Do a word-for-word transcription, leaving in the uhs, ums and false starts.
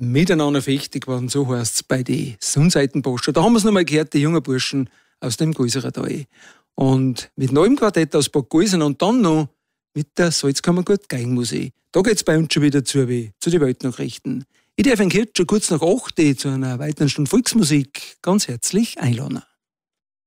miteinander fechtig geworden, so heißt es bei den Sonnseitenboscher. Da haben wir es nochmal gehört, die jungen Burschen aus dem Gäuserer Tal. Und mit neuem Quartett aus Bad Gäusern und dann noch mit der Salzkammergut Geigenmusik. Da geht es bei uns schon wieder zu, wie zu den Weltnachrichten. Ich darf Ihnen heute schon kurz nach acht Uhr zu einer weiteren Stunde Volksmusik ganz herzlich einladen.